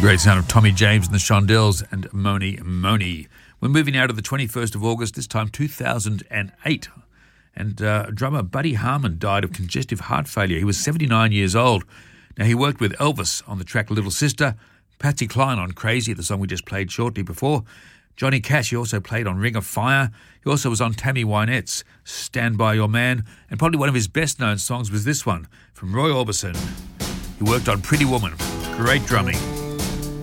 great sound of Tommy James and the Shondells and Moni Moni. We're moving out to the 21st of August, this time 2008. And drummer Buddy Harman died of congestive heart failure. He was 79 years old. Now, he worked with Elvis on the track Little Sister, Patsy Cline on Crazy, the song we just played shortly before. Johnny Cash, he also played on Ring of Fire. He also was on Tammy Wynette's Stand By Your Man. And probably one of his best-known songs was this one from Roy Orbison. He worked on Pretty Woman. Great drumming.